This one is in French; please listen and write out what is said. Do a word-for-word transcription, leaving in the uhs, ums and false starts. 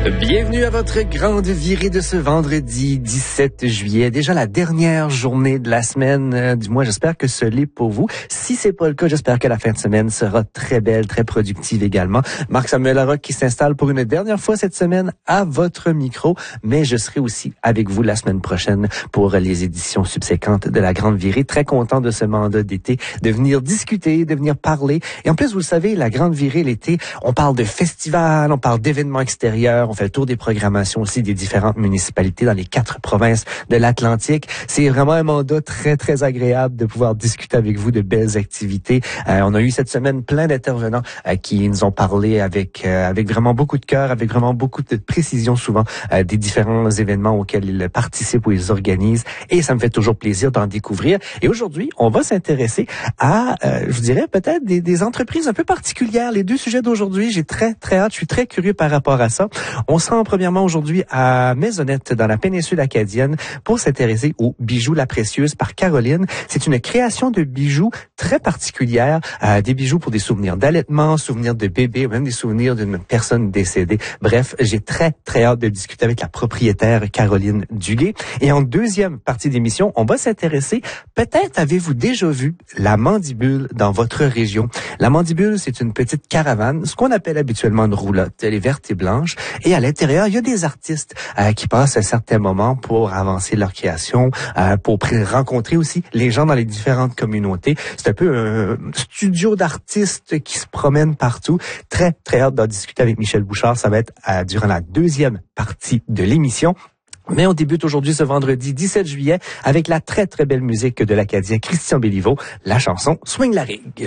Bienvenue à votre grande virée de ce vendredi dix-sept juillet. Déjà la dernière journée de la semaine. Euh, du moins, j'espère que ce l'est pour vous. Si c'est pas le cas, j'espère que la fin de semaine sera très belle, très productive également. Marc-Samuel Larocque qui s'installe pour une dernière fois cette semaine à votre micro. Mais je serai aussi avec vous la semaine prochaine pour les éditions subséquentes de la grande virée. Très content de ce mandat d'été, de venir discuter, de venir parler. Et en plus, vous le savez, la grande virée l'été, on parle de festivals, on parle d'événements extérieurs, on fait le tour des programmations aussi des différentes municipalités dans les quatre provinces de l'Atlantique. C'est vraiment un mandat très, très agréable de pouvoir discuter avec vous de belles activités. Euh, on a eu cette semaine plein d'intervenants euh, qui nous ont parlé avec euh, avec vraiment beaucoup de cœur, avec vraiment beaucoup de précision souvent euh, des différents événements auxquels ils participent ou ils organisent. Et ça me fait toujours plaisir d'en découvrir. Et aujourd'hui, on va s'intéresser à, euh, je vous dirais, peut-être des, des entreprises un peu particulières. Les deux sujets d'aujourd'hui, j'ai très, très hâte. Je suis très curieux par rapport à ça. On se rend premièrement aujourd'hui à Maisonnette, dans la péninsule acadienne, pour s'intéresser aux bijoux La Précieuse par Caroline. C'est une création de bijoux très particulière, euh, des bijoux pour des souvenirs d'allaitement, souvenirs de bébé, même des souvenirs d'une personne décédée. Bref, j'ai très, très hâte de discuter avec la propriétaire Caroline Duguay. Et en deuxième partie d'émission, on va s'intéresser, peut-être avez-vous déjà vu la mandibule dans votre région. La mandibule, c'est une petite caravane, ce qu'on appelle habituellement une roulotte. Elle est verte et blanche. Et à l'intérieur, il y a des artistes euh, qui passent à certains moments pour avancer leur création, euh, pour rencontrer aussi les gens dans les différentes communautés. C'est un peu un studio d'artistes qui se promènent partout. Très, très hâte d'en discuter avec Michel Bouchard. Ça va être euh, durant la deuxième partie de l'émission. Mais on débute aujourd'hui ce vendredi dix-sept juillet avec la très, très belle musique de l'Acadien Christian Béliveau, la chanson « Swing la rigue ».